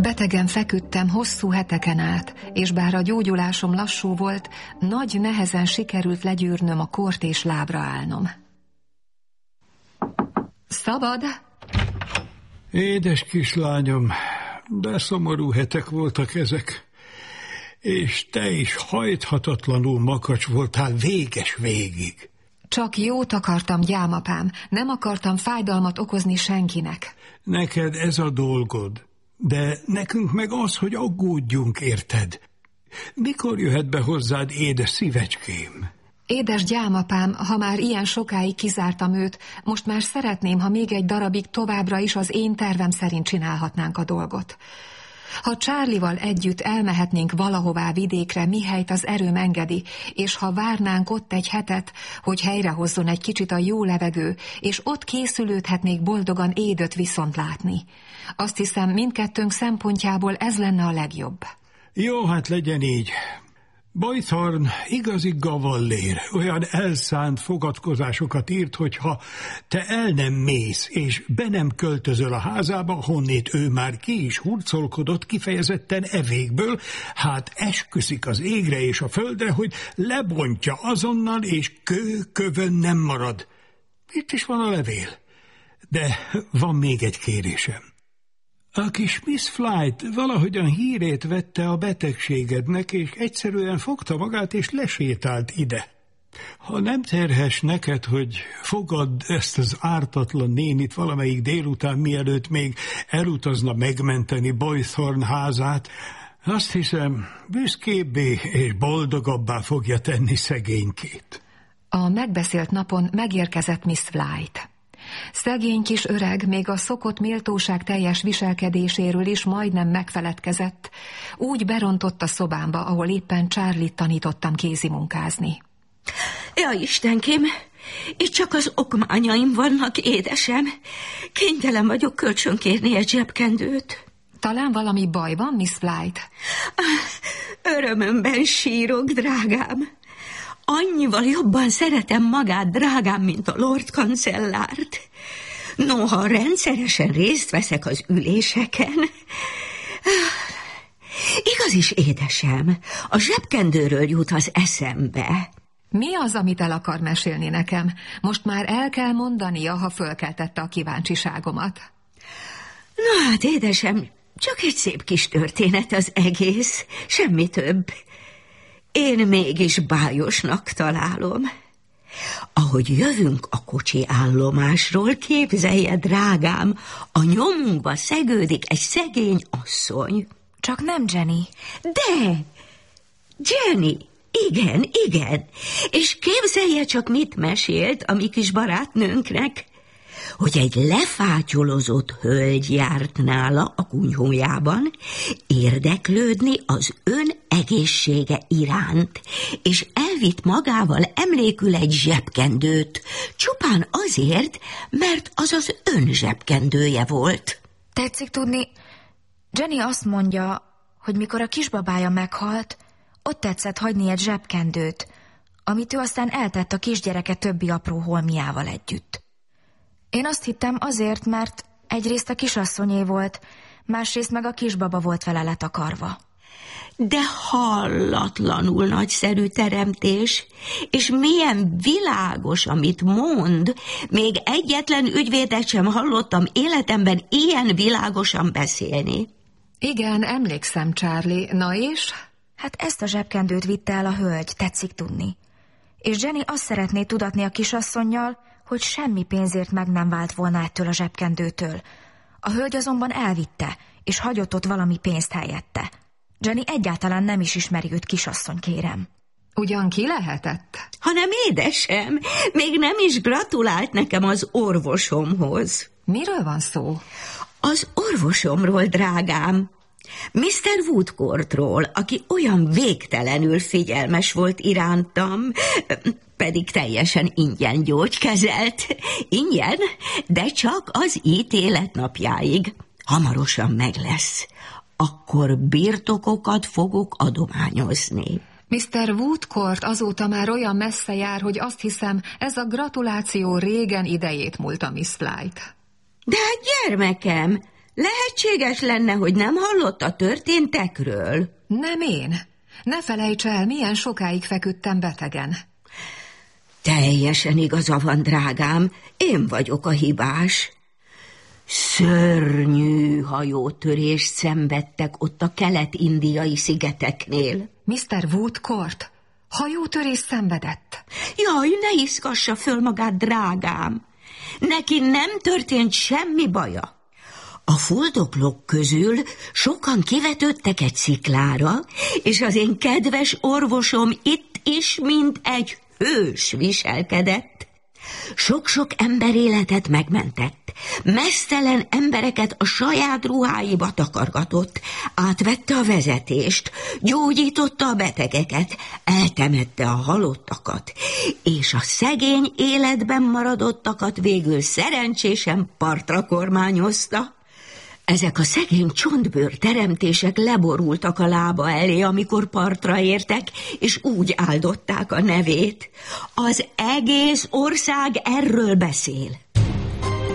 Betegen feküdtem hosszú heteken át, és bár a gyógyulásom lassú volt, nagy nehezen sikerült legyűrnöm a kort és lábra állnom. Szabad? Édes kislányom, de szomorú hetek voltak ezek. És te is hajthatatlanul makacs voltál véges végig. Csak jót akartam, gyámapám, nem akartam fájdalmat okozni senkinek. Neked ez a dolgod, de nekünk meg az, hogy aggódjunk, érted? Mikor jöhet be hozzád édes szívecském? Édes gyámapám, ha már ilyen sokáig kizártam őt, most már szeretném, ha még egy darabig továbbra is az én tervem szerint csinálhatnánk a dolgot. Ha Charlie-val együtt elmehetnénk valahová vidékre, mihelyt az erőm engedi, és ha várnánk ott egy hetet, hogy helyrehozzon egy kicsit a jó levegő, és ott készülődhetnék boldogan Édöt viszont látni. Azt hiszem, mindkettőnk szempontjából ez lenne a legjobb. Jó, hát legyen így. Boythorn igazi gavallér, olyan elszánt fogadkozásokat írt, hogyha te el nem mész, és be nem költözöl a házába, honnét ő már ki is hurcolkodott kifejezetten evékből, hát esküszik az égre és a földre, hogy lebontja azonnal, és kövön nem marad. Itt is van a levél. De van még egy kérésem. A kis Miss Flight valahogyan hírét vette a betegségednek, és egyszerűen fogta magát, és lesétált ide. Ha nem terhes neked, hogy fogadd ezt az ártatlan nénit valamelyik délután, mielőtt még elutazna megmenteni Boythorn házát, azt hiszem, büszkébbé és boldogabbá fogja tenni szegénykét. A megbeszélt napon megérkezett Miss Flight. Szegény kis öreg még a szokott méltóság teljes viselkedéséről is majdnem megfeledkezett. Úgy berontott a szobámba, ahol éppen Charlie-t tanítottam kézimunkázni. Ja, Istenkém, itt csak az okmányaim vannak, édesem. Kénytelen vagyok kölcsönkérni egy zsebkendőt. Talán valami baj van, Miss Flight? Örömömben sírok, drágám. Annyival jobban szeretem magát, drágám, mint a Lord kancellárt. Noha rendszeresen részt veszek az üléseken. Igaz is, édesem, a zsebkendőről jut az eszembe. Mi az, amit el akar mesélni nekem? Most már el kell mondania, ha fölkeltette a kíváncsiságomat. Na hát, édesem, csak egy szép kis történet az egész, semmi több. Én mégis bájosnak találom. Ahogy jövünk a kocsi állomásról, képzelje, drágám, a nyomunkba szegődik egy szegény asszony. Csak nem Jenny. De, Jenny, igen. És képzelje csak, mit mesélt a mi kis barátnőnknek, hogy egy lefátyolozott hölgy járt nála a kunyhójában érdeklődni az ön egészsége iránt, és elvitt magával emlékül egy zsebkendőt, csupán azért, mert az az ön zsebkendője volt. Tetszik tudni, Jenny azt mondja, hogy mikor a kisbabája meghalt, ott tetszett hagyni egy zsebkendőt, amit ő aztán eltett a kisgyereke többi apró holmiával együtt. Én azt hittem azért, mert egyrészt a kisasszonyé volt, másrészt meg a kisbaba volt vele letakarva. De hallatlanul nagyszerű teremtés, és milyen világos, amit mond. Még egyetlen ügyvédet sem hallottam életemben ilyen világosan beszélni. Igen, emlékszem, Charlie. Na és? Hát ezt a zsebkendőt vitte el a hölgy, tetszik tudni. És Jenny azt szeretné tudatni a kisasszonnyal, hogy semmi pénzért meg nem vált volna ettől a zsebkendőtől. A hölgy azonban elvitte, és hagyott ott valami pénzt helyette. Jenny egyáltalán nem is ismeri őt, kisasszony, kérem. Ugyan ki lehetett? Hanem édesem, még nem is gratulált nekem az orvosomhoz. Miről van szó? Az orvosomról, drágám. Mr. Woodcourtról, aki olyan végtelenül figyelmes volt irántam, pedig teljesen ingyen gyógykezelt. Ingyen, de csak az ítélet napjáig. Hamarosan meg lesz. Akkor birtokokat fogok adományozni. Mr. Woodcourt azóta már olyan messze jár, hogy azt hiszem, ez a gratuláció régen idejét múlt a Miss Flight. De hát gyermekem, Lehetséges lenne, hogy nem hallott a történtekről? Nem én. Ne felejts el, milyen sokáig feküdtem betegen. Teljesen igaza van, drágám, én vagyok a hibás. Szörnyű hajótörést szenvedtek ott a kelet-indiai szigeteknél. Mr. Woodcourt hajótörés szenvedett? Jaj, ne izgassa föl magát, drágám. Neki nem történt semmi baja. A fuldoklók közül sokan kivetődtek egy sziklára, és az én kedves orvosom itt is, mint egy hős viselkedett. Sok-sok ember életet megmentett, meztelen embereket a saját ruháiba takargatott, átvette a vezetést, gyógyította a betegeket, eltemette a halottakat, és a szegény életben maradottakat végül szerencsésen partra kormányozta. Ezek a szegény csontbőr teremtések leborultak a lába elé, amikor partra értek, és úgy áldották a nevét. Az egész ország erről beszél.